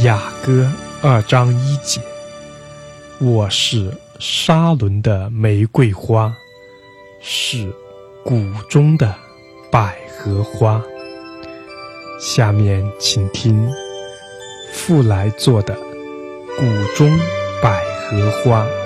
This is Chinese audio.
雅歌2章1节，我是沙伦的玫瑰花，是谷中的百合花。下面请听傅来作的《谷中百合花》。